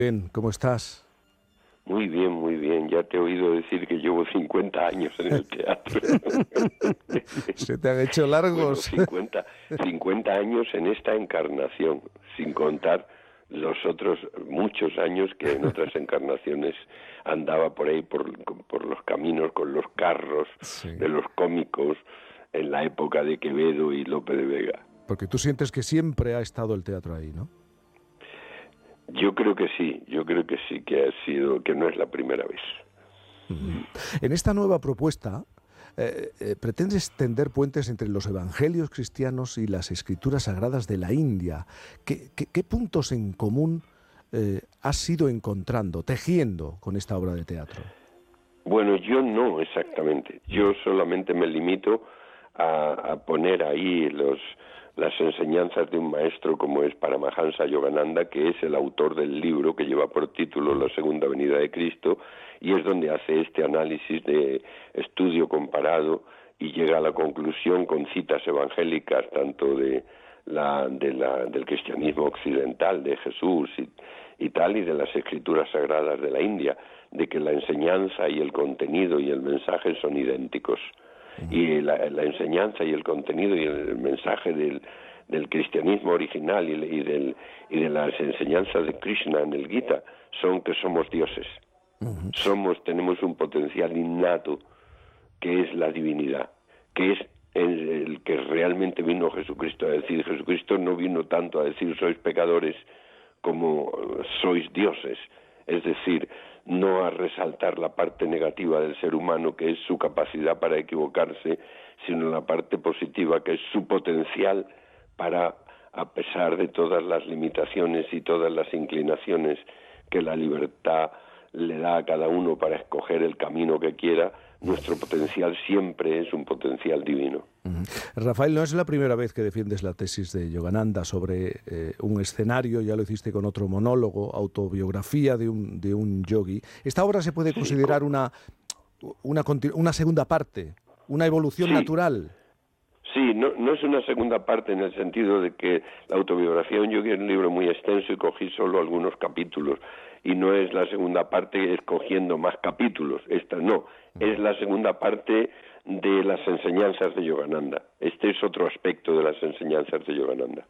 Bien, ¿cómo estás? Muy bien, muy bien. Ya te he oído decir que llevo 50 años en el teatro. ¿Se te han hecho Bueno, largos? 50 años en esta encarnación, sin contar los otros muchos años que en otras encarnaciones andaba por ahí, por los caminos, con los carros Sí, de los cómicos, en la época de Quevedo y Lope de Vega. porque tú sientes que siempre ha estado el teatro ahí, ¿no? Yo creo que sí, que ha sido, que no es la primera vez. En esta nueva propuesta, pretendes tender puentes entre los evangelios cristianos y las escrituras sagradas de la India. ¿Qué puntos en común has ido encontrando, tejiendo con esta obra de teatro? Bueno, yo no exactamente. Yo solamente me limito a poner ahí las enseñanzas de un maestro como es Paramahansa Yogananda, que es el autor del libro que lleva por título La Segunda Venida de Cristo, y es donde hace este análisis de estudio comparado y llega a la conclusión con citas evangélicas tanto del cristianismo occidental, de Jesús y tal, y de las escrituras sagradas de la India, de que la enseñanza y el contenido y el mensaje son idénticos. Y la enseñanza y el contenido y el mensaje del cristianismo original y de las enseñanzas de Krishna en el Gita son que somos dioses. Tenemos un potencial innato que es la divinidad, que es el que realmente vino Jesucristo a decir. Jesucristo no vino tanto a decir sois pecadores como sois dioses, es decir, no a resaltar la parte negativa del ser humano, que es su capacidad para equivocarse, sino la parte positiva, que es su potencial para, a pesar de todas las limitaciones y todas las inclinaciones que la libertad le da a cada uno para escoger el camino que quiera, nuestro potencial siempre es un potencial divino. Rafael, no es la primera vez que defiendes la tesis de Yogananda sobre un escenario, ya lo hiciste con otro monólogo, autobiografía de un yogi. ¿Esta obra se puede considerar una segunda parte, una evolución natural? Sí, no es una segunda parte en el sentido de que la autobiografía de un yogi es un libro muy extenso y cogí solo algunos capítulos, y no es la segunda parte escogiendo más capítulos, esta no, es la segunda parte de las enseñanzas de Yogananda. Este es otro aspecto de las enseñanzas de Yogananda.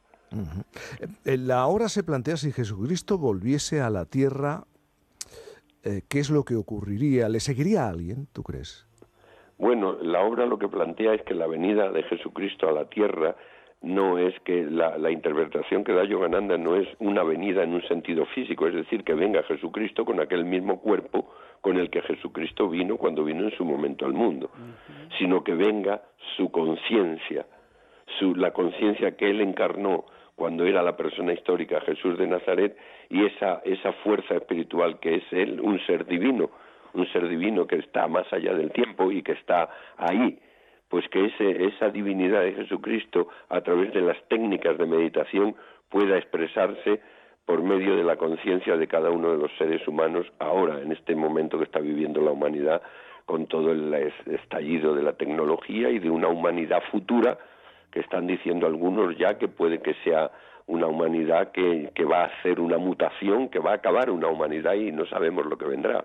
La obra se plantea si Jesucristo volviese a la tierra, ¿qué es lo que ocurriría? ¿Le seguiría a alguien, tú crees? Bueno, la obra lo que plantea es que la venida de Jesucristo a la tierra no es que la interpretación que da Yogananda no es una venida en un sentido físico, es decir, que venga Jesucristo con aquel mismo cuerpo con el que Jesucristo vino cuando vino en su momento al mundo, sino que venga su conciencia, la conciencia que él encarnó cuando era la persona histórica Jesús de Nazaret, y esa fuerza espiritual que es él, un ser divino que está más allá del tiempo y que está ahí, pues que esa divinidad de Jesucristo a través de las técnicas de meditación pueda expresarse por medio de la conciencia de cada uno de los seres humanos ahora, en este momento que está viviendo la humanidad, con todo el estallido de la tecnología y de una humanidad futura, que están diciendo algunos ya que puede que sea una humanidad que va a hacer una mutación, que va a acabar una humanidad y no sabemos lo que vendrá.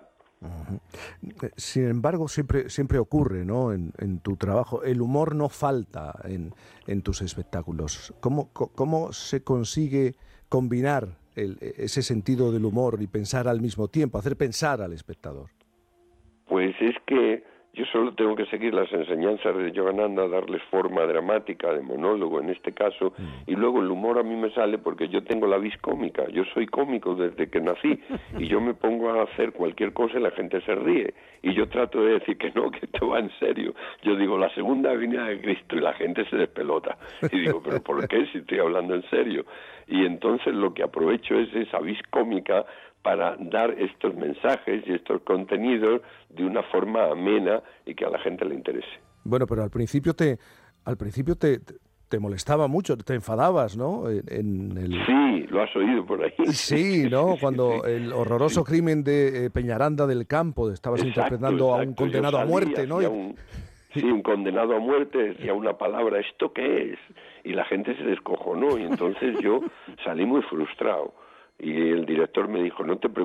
Sin embargo, siempre ocurre, ¿no? En tu trabajo, el humor no falta en tus espectáculos. ¿Cómo se consigue combinar ese sentido del humor y pensar al mismo tiempo, hacer pensar al espectador? Pues es que yo solo tengo que seguir las enseñanzas de Yogananda, darles forma dramática, de monólogo en este caso, y luego el humor a mí me sale porque yo tengo la vis cómica, yo soy cómico desde que nací, y yo me pongo a hacer cualquier cosa y la gente se ríe, y yo trato de decir que no, que esto va en serio. Yo digo, la segunda venida de Cristo, y la gente se despelota, y digo, ¿pero por qué si estoy hablando en serio? Y entonces lo que aprovecho es esa vis cómica para dar estos mensajes y estos contenidos de una forma amena y que a la gente le interese. Bueno, pero al principio te molestaba mucho, te enfadabas, ¿no? Sí, lo has oído por ahí. Sí, ¿no? Cuando sí, el horroroso crimen de Peñaranda del Campo, estabas interpretando a un condenado a muerte, ¿no? Un condenado a muerte decía una palabra, ¿esto qué es? Y la gente se descojonó, y entonces yo salí muy frustrado. Y el director me dijo, no te preocupes,